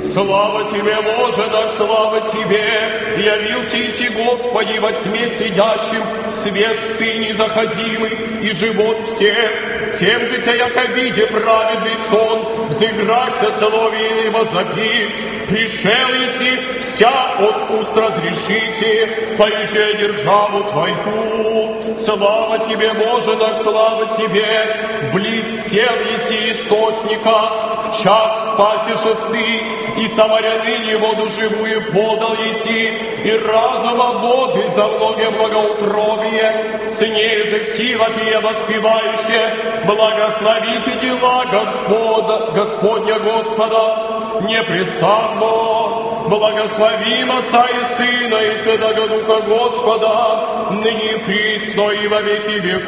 Слава Тебе, Боже наш, слава Тебе! Явился иси, Господи, во тьме сидящим, свет Сыне заходимый, и живот всем. Тем же Тебя, яко виде праведный сон, взыграся слове и возопи. Пришел иси, вся откус разрешите, поеже державу Твою. Слава Тебе, Боже наш, слава Тебе! Близ сел иси источника, в час спасишь ты, и самаряныне воду живую подал еси, и разума воды за многое благоутробие. С ней же все вопия воспевающие, благословите дела Господня Господа, непрестанно. Благословим Отца и Сына и Святого Духа Господа, ныне и присно и во веки веков.